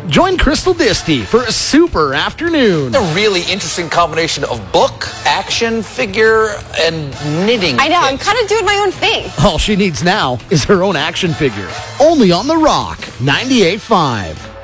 Join Crystal Disty for a super afternoon. A really interesting combination of book, action figure, and knitting. I know, I'm kind of doing my own thing. All she needs now is her own action figure. Only on The Rock, 98.5.